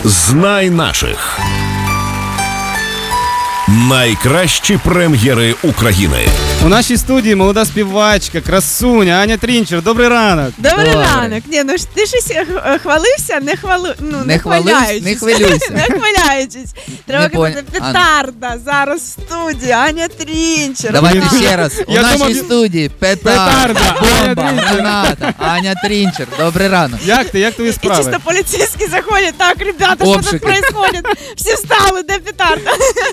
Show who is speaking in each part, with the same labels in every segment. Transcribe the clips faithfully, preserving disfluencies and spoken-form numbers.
Speaker 1: Знай наших. Найкращі прем'єри України.
Speaker 2: У нашій студії молода співачка, красуня Аня Трінчер. Добрий ранок.
Speaker 3: Добрий
Speaker 4: Добре.
Speaker 3: ранок. Ні, ну ж ти щось е, хвалився, не хвалу, ну не,
Speaker 4: Не хвалюсь,
Speaker 3: хваляючись.
Speaker 4: не хвилюйся.
Speaker 3: Не хваляючись. Треба
Speaker 4: Не
Speaker 3: казати
Speaker 4: поня-
Speaker 3: петарда зараз в студії. Аня Трінчер.
Speaker 4: Давайте
Speaker 3: Так.
Speaker 4: ще раз. У
Speaker 2: Я
Speaker 4: нашій
Speaker 2: думав,
Speaker 4: студії
Speaker 2: Петарда,
Speaker 4: петарда,
Speaker 2: Аня
Speaker 4: бомба,
Speaker 2: Трінчер.
Speaker 4: граната, Аня Трінчер. Добрий ранок.
Speaker 2: Як ти? Як твої
Speaker 3: І
Speaker 2: справи?
Speaker 3: чисто поліцейські заходять. Так, ребята, що
Speaker 4: Обшуки.
Speaker 3: тут происходит? Всі встали, де петарда?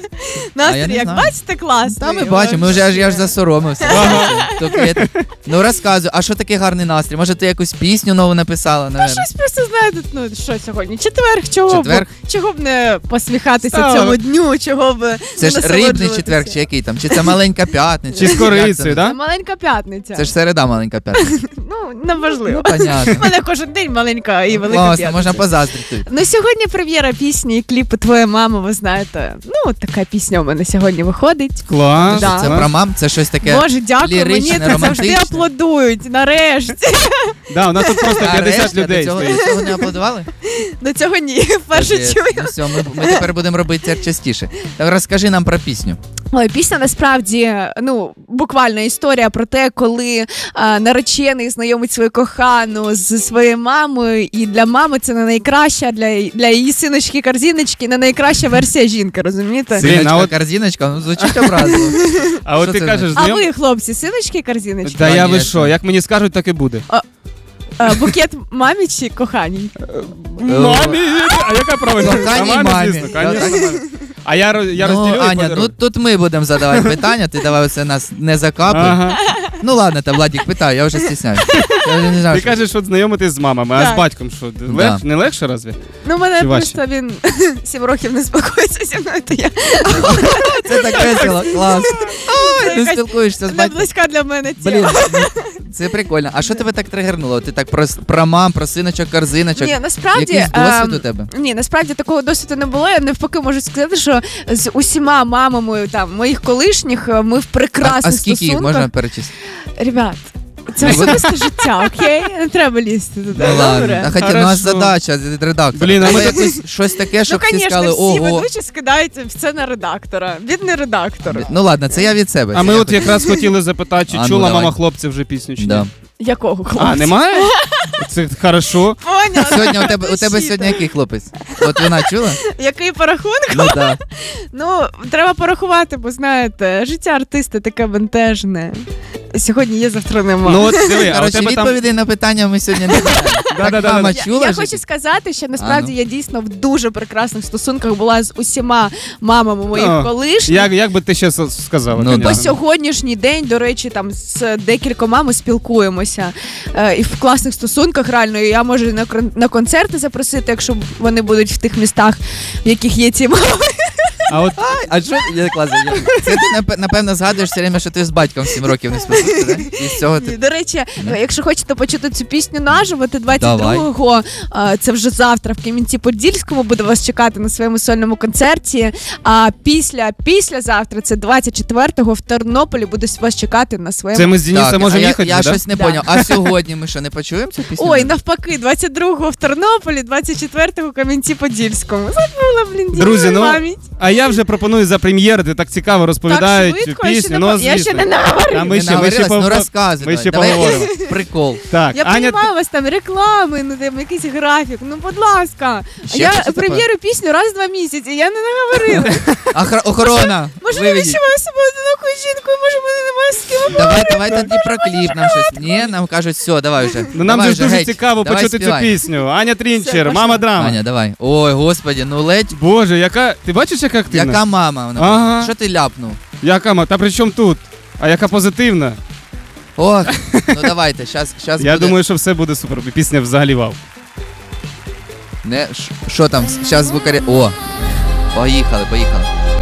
Speaker 4: А я
Speaker 3: Настрій,
Speaker 4: не
Speaker 3: як
Speaker 4: знаю.
Speaker 3: бачите, класний.
Speaker 4: Та ми бачимо, ми вже аж я ж засоромився. Тобто, ну розказуй, а що такий гарний настрій? Може ти якусь пісню нову написала,
Speaker 3: Та
Speaker 4: наверное?
Speaker 3: щось просто знаєте, ну що сьогодні? Четверг, чого
Speaker 4: Четверг?
Speaker 3: б чого б не посміхатися
Speaker 2: Стало.
Speaker 3: цьому дню, чого б
Speaker 4: Це
Speaker 3: не
Speaker 4: ж рибний
Speaker 3: насолоджуватися.
Speaker 4: четверг чи який там? Чи це маленька п'ятниця?
Speaker 2: Чи з
Speaker 4: Як
Speaker 2: корицею,
Speaker 4: це?
Speaker 3: Це
Speaker 2: да?
Speaker 3: маленька п'ятниця.
Speaker 4: Це ж середа маленька п'ятниця.
Speaker 3: Ну, неважливо.
Speaker 4: Ну, понятно.
Speaker 3: У мене кожен день маленька і велика
Speaker 4: Класно,
Speaker 3: п'ятниця.
Speaker 4: можна позаздрити.
Speaker 3: Ну, сьогодні прем'єра пісні і кліпу «Твоя мама», ви знаєте. Ну, така пісня у мене сьогодні виходить.
Speaker 2: Клас.
Speaker 3: Да.
Speaker 4: Це про мам, це щось таке.
Speaker 3: Боже, дякую,
Speaker 4: ліричне,
Speaker 3: мені це завжди
Speaker 4: романтичне.
Speaker 3: аплодують, нарешті.
Speaker 2: Да, у нас тут просто
Speaker 4: А
Speaker 2: п'ятдесят
Speaker 4: решта
Speaker 2: людей
Speaker 4: до цього,
Speaker 2: стоїть.
Speaker 4: до цього не аплодували?
Speaker 3: До цього ні, вперше
Speaker 4: Молодець.
Speaker 3: чую.
Speaker 4: Ну все, ми, ми тепер будемо робити це частіше. Так розкажи нам про пісню.
Speaker 3: Ой, пісня насправді, ну, буквально історія про те, коли а, наречений знайомить свою кохану з своєю мамою, і для мами це не найкраща, для, для її синочки-корзиночки не найкраща версія жінки, розумієте?
Speaker 2: Блін, а
Speaker 4: Синочка,
Speaker 2: от-
Speaker 4: корзиночка, ну звучить образливо.
Speaker 2: А от
Speaker 4: Що
Speaker 2: ти
Speaker 4: це
Speaker 2: кажеш,
Speaker 3: А
Speaker 2: знайом...
Speaker 3: ви, хлопці, синочки-корзиночки?
Speaker 2: Та я ви
Speaker 4: Конечно.
Speaker 2: що, як мені скажуть, так і буде.
Speaker 3: А, букет мамі чи коханій?
Speaker 2: Мамі! А яка правильна?
Speaker 4: Коханій
Speaker 2: А
Speaker 4: мамі.
Speaker 2: звісно, конечно, мамі. А я, роз- я
Speaker 4: Ну,
Speaker 2: розділю і
Speaker 4: Аня,
Speaker 2: подарую.
Speaker 4: ну тут ми будемо задавати питання, ти давай оце нас не закапуй.
Speaker 2: Ага.
Speaker 4: Ну ладно, та Владик питай, я вже стісняюсь. Я вже не знаю,
Speaker 2: Ти
Speaker 4: що-
Speaker 2: кажеш, що знайомитись з мамами, а
Speaker 3: Так.
Speaker 2: з батьком що?
Speaker 4: Да.
Speaker 2: Лег... Не легше разві?
Speaker 3: Ну, мене
Speaker 2: Чи важче?
Speaker 3: просто він сім років не спілкується зі мною, то я
Speaker 4: Це так весело, клас. Ти
Speaker 3: якась
Speaker 4: спілкуєшся з
Speaker 3: не
Speaker 4: батьком.
Speaker 3: близька для мене
Speaker 4: Блін,
Speaker 3: тема.
Speaker 4: ну, це прикольно. А що тебе так тригернуло? Ти так про, про мам, про синочок, корзиночок?
Speaker 3: Ні, насправді
Speaker 4: Якийсь досвід
Speaker 3: ем,
Speaker 4: у тебе?
Speaker 3: Ні, насправді такого досвіду не було. Я навпаки можу сказати, що з усіма мамами там моїх колишніх е, ми в
Speaker 4: А,
Speaker 3: прекрасних
Speaker 4: а скільки їх
Speaker 3: стосунках.
Speaker 4: можна перечислити?
Speaker 3: Ребят, це
Speaker 4: Не буде?
Speaker 3: особисте життя, окей? Не треба лізти туди.
Speaker 4: Ну ладно.
Speaker 3: Добре?
Speaker 4: А хоча ну, у нас
Speaker 2: Хорошо.
Speaker 4: задача від редактора.
Speaker 2: Блін, а
Speaker 4: Треба
Speaker 2: ми так-
Speaker 4: якось щось таке,
Speaker 3: Ну,
Speaker 4: щоб всі
Speaker 3: звісно,
Speaker 4: сказали,
Speaker 3: всі
Speaker 4: ого.
Speaker 3: ведучі скидають все на редактора. Він не редактор.
Speaker 4: Ну ладно, це я від себе.
Speaker 2: А
Speaker 4: це
Speaker 2: ми
Speaker 4: я
Speaker 2: от
Speaker 4: хотів.
Speaker 2: якраз хотіли запитати, чи
Speaker 4: А, ну,
Speaker 2: чула
Speaker 4: давай.
Speaker 2: мама хлопців вже пісню чи ні?
Speaker 4: Да.
Speaker 3: Якого хлопця?
Speaker 2: А, немає? Це хорошо.
Speaker 3: Поняла.
Speaker 4: Сьогодні у тебе, у тебе
Speaker 3: Защита.
Speaker 4: сьогодні який хлопець? От вона чула?
Speaker 3: Який по рахунку?
Speaker 4: Ну так.
Speaker 3: Ну, треба порахувати, бо знаєте, життя артиста таке бентежне. Сьогодні є, завтра нема.
Speaker 2: Ну от диви, а у
Speaker 4: Коротше,
Speaker 2: тебе там...
Speaker 4: відповідей на питання ми сьогодні не знаємо.
Speaker 2: Да-да-да.
Speaker 4: Так, мама
Speaker 3: Я,
Speaker 4: чула?
Speaker 3: я
Speaker 4: ж?
Speaker 3: хочу сказати, що насправді
Speaker 4: А, ну.
Speaker 3: я дійсно в дуже прекрасних стосунках була з усіма мамами моїх
Speaker 2: Ну,
Speaker 3: колишніх.
Speaker 2: Як, як би ти ще с- сказала?
Speaker 4: Ну,
Speaker 3: По
Speaker 2: конечно.
Speaker 3: сьогоднішній день, до речі, там з декількома ми спілкуємося. Е, і в класних стосунках реально. І я можу на, кон- на концерти запросити, якщо вони будуть в тих містах, в яких є ці мами.
Speaker 2: А от
Speaker 4: А що я класно? Це ти напе- напевно згадуєш все время, що ти з батьком сім років не спілкувався, да? І з цього ти.
Speaker 3: До речі,
Speaker 4: Ну.
Speaker 3: якщо хочете почути цю пісню наживо, то двадцять другого, е, це вже завтра в Кам'янці-Подільському, буде вас чекати на своєму сольному концерті. А після, післязавтра, це двадцять четвертого, в Тернополі буде вас чекати на своєму...
Speaker 2: це ми з Денисом
Speaker 4: Так, а
Speaker 2: можемо
Speaker 4: я,
Speaker 2: їхати,
Speaker 4: я
Speaker 2: да?
Speaker 4: щось не
Speaker 3: Да.
Speaker 4: поняв. А сьогодні ми що, не почуємо цю пісню?
Speaker 3: Ой, навпаки, двадцять другого в Тернополі, двадцять четвертого в Кам'янці-Подільському. Забула, блін,
Speaker 2: Друзі,
Speaker 3: дійсно,
Speaker 2: ну,
Speaker 3: пам'ять.
Speaker 2: А я вже пропоную за прем'єри, так цікаво розповідають
Speaker 3: Так швидко, я ще
Speaker 2: пісню.
Speaker 3: не
Speaker 2: Ну,
Speaker 3: по- я ще
Speaker 2: звісно.
Speaker 3: не наговорила.
Speaker 2: А ми
Speaker 4: Не
Speaker 2: ще, ми ще,
Speaker 4: наговорилась?
Speaker 2: пов-
Speaker 4: Ну розказуй.
Speaker 2: ми
Speaker 4: давай.
Speaker 2: ще
Speaker 4: Давай
Speaker 2: поговоримо.
Speaker 4: якийсь прикол.
Speaker 2: Так,
Speaker 3: Я
Speaker 2: Аня,
Speaker 3: розумію, у вас там реклами, ну там якийсь графік. Ну, будь ласка.
Speaker 4: Ще
Speaker 3: я
Speaker 4: хочете
Speaker 3: прем'єрю пісню раз в два місяці, я не наговорила.
Speaker 4: Охра- Охорона!
Speaker 3: Може, я
Speaker 4: виведіть.
Speaker 3: відчуваю себе одинокою жінкою, може, в мене немає з ким.
Speaker 4: Давай, давай тоді про кліп нам щось. Ні, нам кажуть, все, давай вже.
Speaker 2: ну нам
Speaker 4: Давай
Speaker 2: же ж дуже
Speaker 4: геть.
Speaker 2: цікаво
Speaker 4: Давай
Speaker 2: почути
Speaker 4: співай.
Speaker 2: цю пісню. Аня Трінчер,
Speaker 3: Все,
Speaker 2: мама
Speaker 3: пошла.
Speaker 2: драма.
Speaker 4: Аня, давай. Ой, господі, ну ледь.
Speaker 2: Боже, яка. Ти бачиш, яка активна?
Speaker 4: Яка мама вона?
Speaker 2: Ага.
Speaker 4: Що ти ляпнув?
Speaker 2: Яка мама? Та при чому тут? А яка позитивна?
Speaker 4: Ох, ну давайте, щас, щас
Speaker 2: Я
Speaker 4: буде.
Speaker 2: думаю, що все буде супер. Пісня взагалі вау.
Speaker 4: Не, ш- що там, щас звукарі... О, поїхали, поїхали.